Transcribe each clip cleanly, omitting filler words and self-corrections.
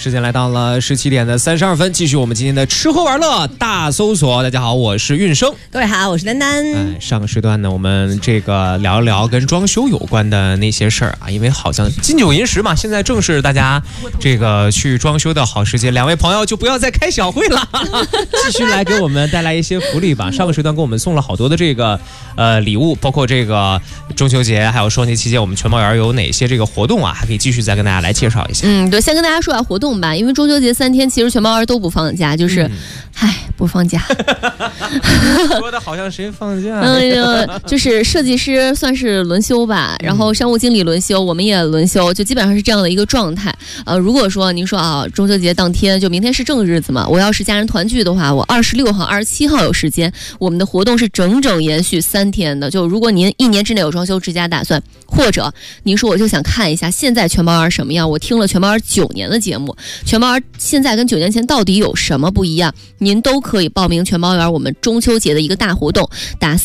时间来到了17点的32分，继续我们今天的吃喝玩乐大搜索。大家好，我是运生。 各位好，我是丹丹。 上个时段呢，我们这个聊一聊跟装修有关的那些事儿啊，因为好像金九银十嘛，现在正是大家这个去装修的好时节，两位朋友就不要再开小会了，继续来给我们带来一些福利吧。上个时段给我们送了好多的这个礼物，包括这个中秋节还有双节期间，我们全猫园有哪些这个活动啊，还可以继续再跟大家来介绍一下。 对，先跟大家说下活动吧，因为中秋节3天其实全猫园都不放假，就是不放假。 说的好像谁放假？ 就是设计师算是轮休吧，然后商务经理轮休，我们也轮休，就基本上是这样的一个状态。如果说您说啊，中秋节当天就明天是正日子嘛，我要是家人团聚的话，我26号、27号有时间，我们的活动是整整延续3天的。就如果您1年之内有装修之家打算，或者您说我就想看一下现在全猫园什么样，我听了全猫园9年的节目，全猫园现在跟9年前到底有什么不一样，您都可以报名全猫园我们中秋节的一个大活动，打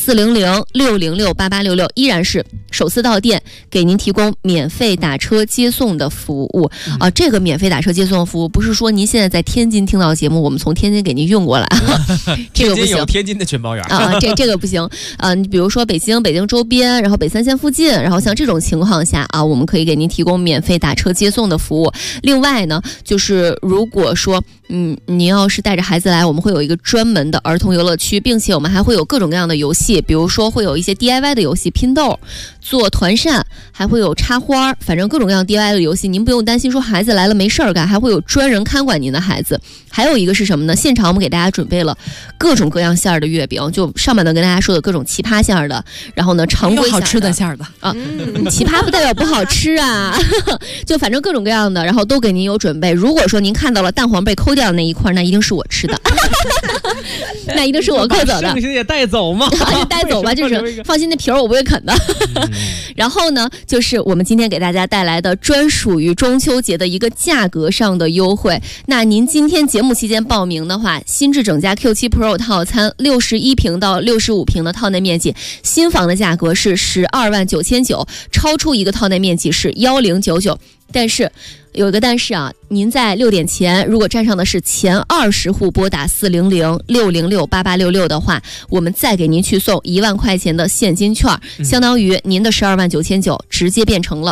400-606-8866，依然是首次到店给您提供免费打车接送的服务这个免费打车接送的服务不是说您现在在天津听到节目，我们从天津给您运过来，这个不行。天津有天津的全猫园这个不行。你比如说北京周边，然后北3县附近，然后像这种情况下我们可以给您提供免费打车接送的服务。另外呢，就是如果说您要是带着孩子来，我们会有一个专门的儿童游乐区，并且我们还会有各种各样的游戏，比如说会有一些 DIY 的游戏，拼豆、做团扇，还会有插花，反正各种各样 DIY 的游戏，您不用担心说孩子来了没事儿干，还会有专人看管您的孩子。还有一个是什么呢？现场我们给大家准备了各种各样馅儿的月饼，就上面呢跟大家说的各种奇葩馅儿的，然后呢常规好吃的馅儿的奇葩不代表不好吃啊，就反正各种各样的，然后都给您有准备。如果说您看到了蛋黄被抠掉的那一块，那一定是我吃的。那一定是我扣走的， 剩下也带走吗？ 就带走吧，就是放心，那皮儿我不会啃的。然后呢，就是我们今天给大家带来的专属于中秋节的一个价格上的优惠。那您今天节目期间报名的话，新智整家 Q7 Pro 套餐61平到65平的套内面积，新房的价格是12.999万，超出一个套内面积是1099。但是有一个但是您在6点前如果站上的是前20户拨打400-606-8866的话，我们再给您去送1万块钱的现金券，相当于您的12.999万直接变成了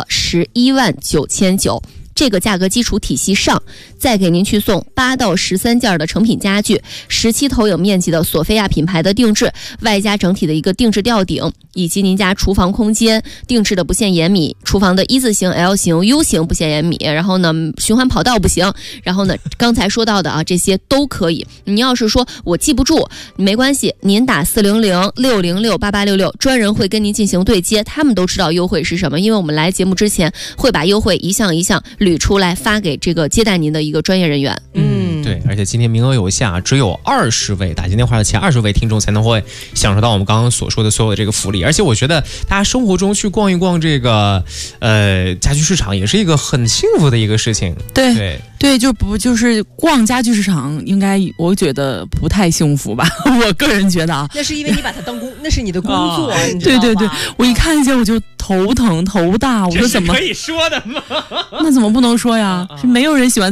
11.999万。这个价格基础体系上，再给您去送8到13件的成品家具，17投影面积的索菲亚品牌的定制，外加整体的一个定制吊顶，以及您家厨房空间定制的不限延米，厨房的1字形、L 型、U 型不限延米，然后呢循环跑道不行，然后呢刚才说到的这些都可以。你要是说我记不住没关系，您打400-606-8866，专人会跟您进行对接，他们都知道优惠是什么，因为我们来节目之前会把优惠一项一项捋出来发给这个接待您的一个专业人员。 对，而且今天名额有限只有20位，打进电话的前20位听众才能会享受到我们刚刚所说的所有的这个福利。而且我觉得大家生活中去逛一逛这个家居市场也是一个很幸福的一个事情。 对，就是逛家居市场，应该我觉得不太幸福吧，我个人觉得那是因为你把它当那是你的工作，你知道吗？ 对，我一看见我就头疼头大，我说怎么可以说的吗？ 那怎么不能说呀？是没有人喜欢